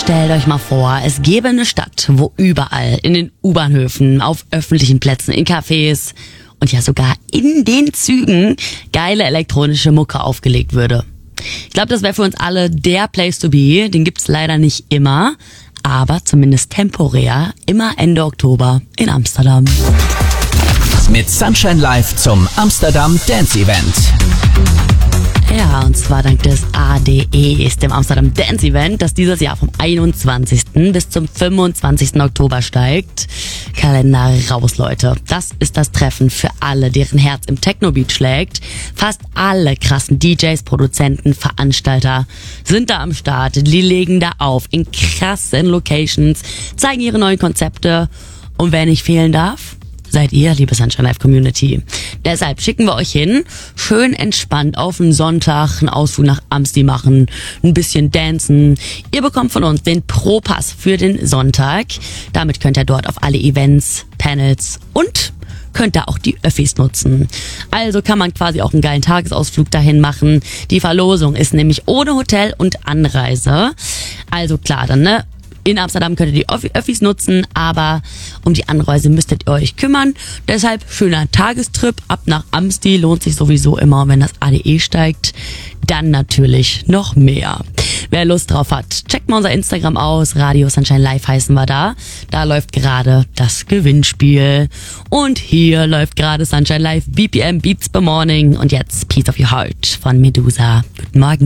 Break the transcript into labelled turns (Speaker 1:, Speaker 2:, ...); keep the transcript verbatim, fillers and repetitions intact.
Speaker 1: Stellt euch mal vor, es gäbe eine Stadt, wo überall, in den U-Bahnhöfen, auf öffentlichen Plätzen, in Cafés und ja sogar in den Zügen geile elektronische Mucke aufgelegt würde. Ich glaube, das wäre für uns alle der Place to be. Den gibt's leider nicht immer, aber zumindest temporär immer Ende Oktober in Amsterdam.
Speaker 2: Mit Sunshine Live zum Amsterdam Dance Event.
Speaker 1: Ja, und zwar dank des A D Es, dem Amsterdam Dance Event, das dieses Jahr vom einundzwanzigsten bis zum fünfundzwanzigsten Oktober steigt. Kalender raus, Leute. Das ist das Treffen für alle, deren Herz im Techno-Beat schlägt. Fast alle krassen D Js, Produzenten, Veranstalter sind da am Start. Die legen da auf in krassen Locations, zeigen ihre neuen Konzepte. Und wer nicht fehlen darf, seid ihr, liebe Sunshine Live Community. Deshalb schicken wir euch hin, schön entspannt auf einen Sonntag einen Ausflug nach Amsti machen, ein bisschen dancen. Ihr bekommt von uns den Pro-Pass für den Sonntag. Damit könnt ihr dort auf alle Events, Panels und könnt ihr auch die Öffis nutzen. Also kann man quasi auch einen geilen Tagesausflug dahin machen. Die Verlosung ist nämlich ohne Hotel und Anreise. Also klar, dann, ne? In Amsterdam könnt ihr die Öffis nutzen, aber um die Anreise müsstet ihr euch kümmern. Deshalb schöner Tagestrip ab nach Amsti, lohnt sich sowieso immer. Und wenn das A D E steigt, dann natürlich noch mehr. Wer Lust drauf hat, checkt mal unser Instagram aus. Radio Sunshine Live heißen wir da. Da läuft gerade das Gewinnspiel. Und hier läuft gerade Sunshine Live B P M Beats by Morning. Und jetzt Piece of Your Heart von Medusa. Guten Morgen.